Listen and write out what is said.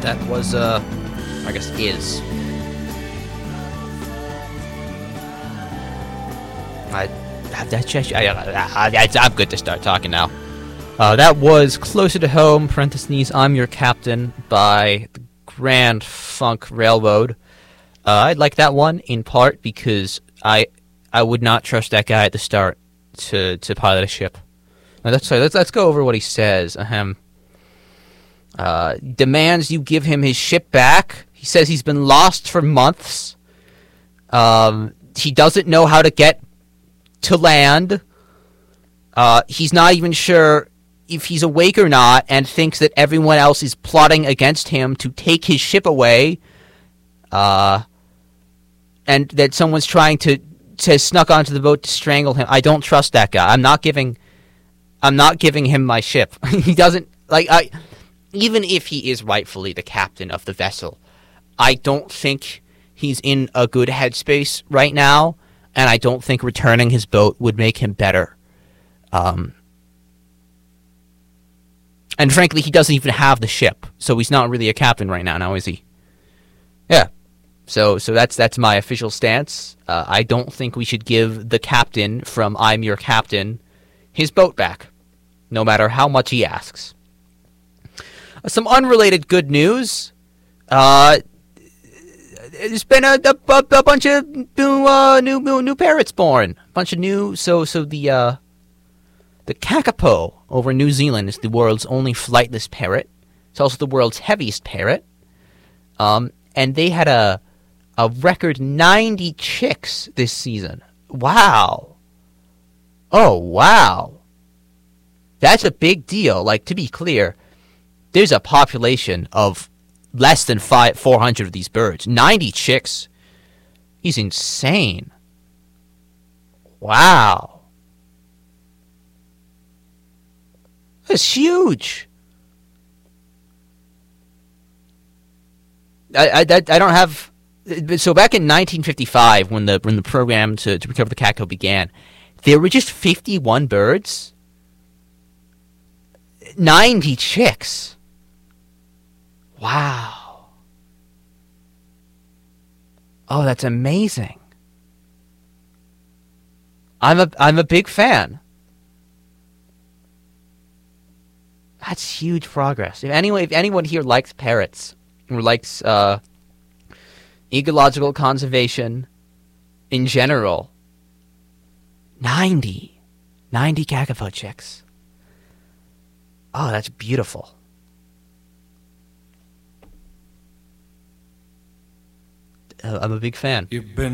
That was, I guess, is. I'm good to start talking now. That was Closer to Home, parentheses, I'm Your Captain, by the Grand Funk Railroad. I like that one in part because I would not trust that guy at the start to pilot a ship. Now, let's go over what he says. Demands you give him his ship back. He says he's been lost for months. He doesn't know how to get to land. He's not even sure if he's awake or not, and thinks that everyone else is plotting against him to take his ship away. And that someone's trying to snuck onto the boat to strangle him. I don't trust that guy. I'm not giving him my ship. He doesn't even if he is rightfully the captain of the vessel, I don't think he's in a good headspace right now, and I don't think returning his boat would make him better. And frankly, he doesn't even have the ship, so he's not really a captain right now, is he? Yeah. So that's my official stance. I don't think we should give the captain from I'm Your Captain his boat back, no matter how much he asks. Some unrelated good news. There's been a bunch of new parrots born. A bunch of new. So the kakapo over in New Zealand is the world's only flightless parrot. It's also the world's heaviest parrot. And they had a record 90 chicks this season. Wow. Oh, wow. That's a big deal. Like, to be clear, there's a population of less than 400 of these birds. 90 chicks. He's insane. Wow. That's huge. I don't have. So back in 1955, when the program to recover the kakapo began, there were just 51 birds. 90 chicks. Wow. Oh, that's amazing. I'm a big fan. That's huge progress. If anyone here likes parrots or likes ecological conservation in general, 90 kakapo chicks. Oh, that's beautiful. I'm a big fan. You've been